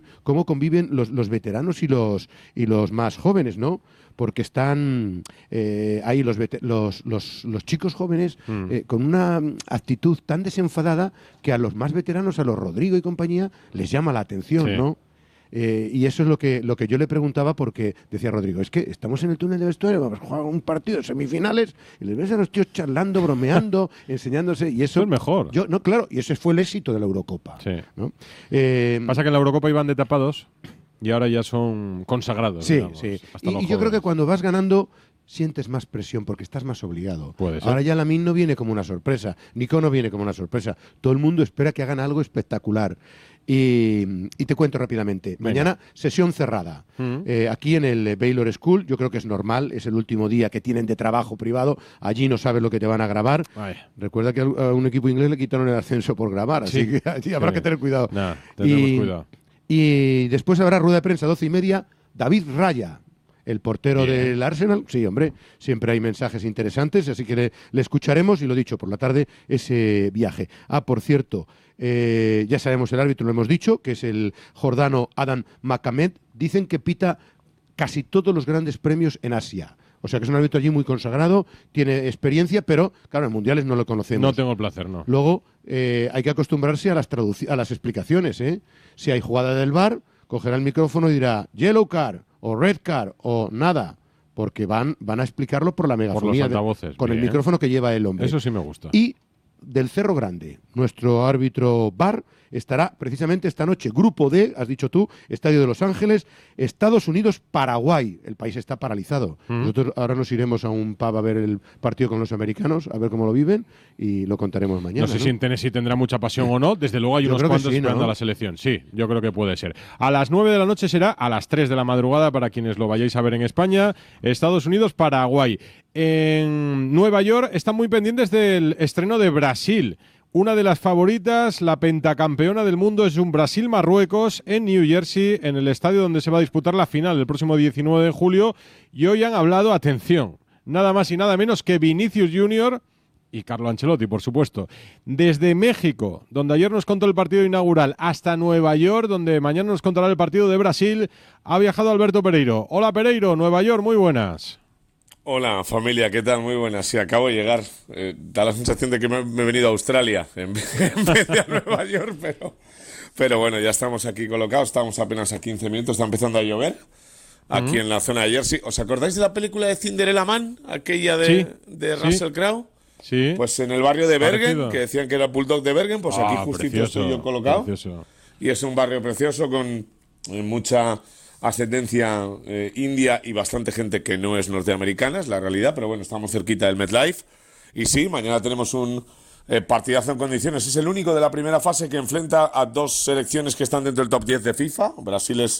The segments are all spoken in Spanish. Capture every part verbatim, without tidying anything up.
cómo conviven los, los veteranos y los, y los más jóvenes, ¿no? Porque están eh, ahí los, los, los, los chicos jóvenes mm. eh, con una actitud tan desenfadada que a los más veteranos, a los Rodrigo y compañía, les llama la atención, sí. ¿no? Eh, y eso es lo que, lo que yo le preguntaba, porque decía Rodrigo, es que estamos en el túnel de vestuario, vamos a jugar un partido de semifinales y les ves a los tíos charlando, bromeando, enseñándose, y eso, eso es mejor. Yo, no, claro, y ese fue el éxito de la Eurocopa. Sí. ¿no? Eh, Pasa que en la Eurocopa iban de tapados y ahora ya son consagrados. Sí, digamos, sí. hasta Y, y yo creo que cuando vas ganando sientes más presión porque estás más obligado. Puede ser. Ahora ya Lamine no viene como una sorpresa, Nico no viene como una sorpresa. Todo el mundo espera que hagan algo espectacular. Y, y te cuento rápidamente. Venga. Mañana sesión cerrada. Uh-huh. Eh, aquí en el Baylor School, yo creo que es normal, es el último día que tienen de trabajo privado. Allí no sabes lo que te van a grabar. Ay. Recuerda que a un equipo inglés le quitaron el ascenso por grabar, sí. así que allí habrá sí. que tener cuidado. Nah, tenemos y, cuidado. Y después habrá rueda de prensa, doce y media, David Raya, el portero Bien. del Arsenal. Sí, hombre, siempre hay mensajes interesantes, así que le, le escucharemos, y lo dicho, por la tarde, ese viaje. Ah, por cierto, eh, ya sabemos el árbitro, lo hemos dicho, que es el jordano Adam Makamed. Dicen que pita casi todos los grandes premios en Asia. O sea que es un árbitro allí muy consagrado, tiene experiencia, pero claro, en mundiales no lo conocemos. No tengo el placer, no. Luego eh, hay que acostumbrarse a las, traduc- a las explicaciones. ¿eh? Si hay jugada del V A R, cogerá el micrófono y dirá yellow card o red card o nada, porque van, van a explicarlo por la megafonía, por los altavoces, de, con bien. el micrófono que lleva el hombre. Eso sí me gusta. Y del Cerro Grande, nuestro árbitro V A R estará precisamente esta noche. Grupo D, has dicho tú, Estadio de Los Ángeles, Estados Unidos, Paraguay. El país está paralizado. Mm. Nosotros ahora nos iremos a un pub a ver el partido con los americanos, a ver cómo lo viven, y lo contaremos mañana. No sé ¿no? si en Tennessee tendrá mucha pasión sí. o no. Desde luego hay yo unos cuantos sí, esperando ¿no? a la selección. Sí, yo creo que puede ser. A las nueve de la noche será a las tres de la madrugada para quienes lo vayáis a ver en España. Estados Unidos, Paraguay. En Nueva York están muy pendientes del estreno de Brasil. Una de las favoritas, la pentacampeona del mundo, es un Brasil-Marruecos en New Jersey, en el estadio donde se va a disputar la final el próximo diecinueve de julio. Y hoy han hablado, atención, nada más y nada menos que Vinicius Junior y Carlo Ancelotti, por supuesto. Desde México, donde ayer nos contó el partido inaugural, hasta Nueva York, donde mañana nos contará el partido de Brasil, ha viajado Alberto Pereiro. Hola Pereiro, Nueva York, muy buenas. Hola familia, ¿qué tal? Muy buenas. Sí, acabo de llegar. Eh, da la sensación de que me, me he venido a Australia en vez, en vez de a Nueva York, pero, pero bueno, ya estamos aquí colocados. Estamos apenas a quince minutos, está empezando a llover aquí uh-huh. en la zona de Jersey. ¿Os acordáis de la película de Cinderella Man? Aquella de, sí, de Russell sí. Crowe. Sí. Pues en el barrio de Bergen, Parecido. que decían que era Bulldog de Bergen, pues ah, aquí justito precioso, estoy yo colocado. Precioso. Y es un barrio precioso con eh, mucha ascendencia eh, india y bastante gente que no es norteamericana, es la realidad, pero bueno, estamos cerquita del MetLife. Y sí, mañana tenemos un eh, partidazo en condiciones. Es el único de la primera fase que enfrenta a dos selecciones que están dentro del top diez de FIFA. Brasil es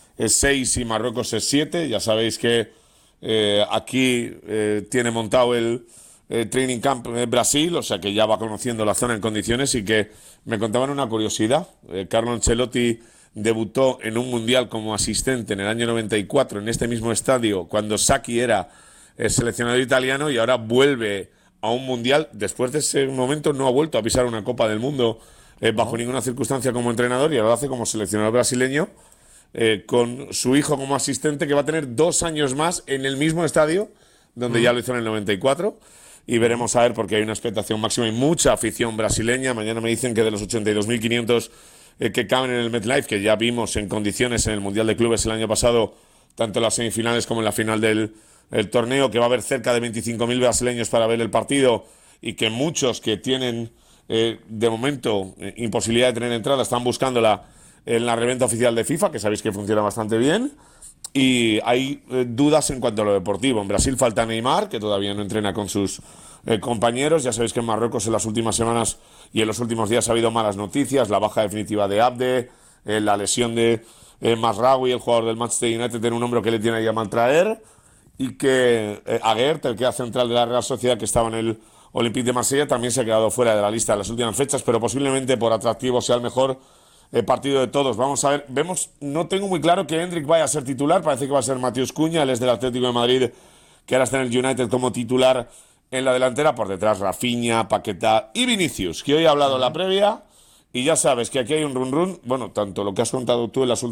seis y Marruecos es siete. Ya sabéis que eh, aquí eh, tiene montado el eh, Training Camp eh, Brasil, o sea que ya va conociendo la zona en condiciones. Y que me contaban una curiosidad. Eh, Carlo Ancelotti debutó en un mundial como asistente en el año noventa y cuatro en este mismo estadio cuando Sacchi era el seleccionador italiano, y ahora vuelve a un mundial. Después de ese momento no ha vuelto a pisar una Copa del Mundo eh, bajo no. ninguna circunstancia como entrenador, y ahora lo hace como seleccionador brasileño eh, con su hijo como asistente, que va a tener dos años más en el mismo estadio donde mm. ya lo hizo en el noventa y cuatro. Y veremos a ver, porque hay una expectación máxima y mucha afición brasileña. Mañana me dicen que de los ochenta y dos mil quinientos Eh, que caben en el MetLife, que ya vimos en condiciones en el Mundial de Clubes el año pasado, tanto en las semifinales como en la final del el torneo, que va a haber cerca de veinticinco mil brasileños para ver el partido, y que muchos que tienen eh, de momento eh, imposibilidad de tener entrada están buscándola en la reventa oficial de FIFA, que sabéis que funciona bastante bien. Y hay eh, dudas en cuanto a lo deportivo. En Brasil falta Neymar, que todavía no entrena con sus eh, compañeros. Ya sabéis que en Marruecos en las últimas semanas y en los últimos días ha habido malas noticias. La baja definitiva de Abde, eh, la lesión de eh, Mazraoui, el jugador del Manchester United, en un hombro que le tiene ahí a maltraer. Y que eh, Aguert, el que era central de la Real Sociedad, que estaba en el Olympique de Marsella, también se ha quedado fuera de la lista de las últimas fechas, pero posiblemente por atractivo sea el mejor el partido de todos. Vamos a ver, vemos, no tengo muy claro que Hendrik vaya a ser titular, parece que va a ser Matheus Cunha, él es del Atlético de Madrid, que ahora está en el United como titular en la delantera, por detrás Rafinha, Paquetá y Vinicius, que hoy ha hablado en la previa, y ya sabes que aquí hay un run run, bueno, tanto lo que has contado tú en las últimas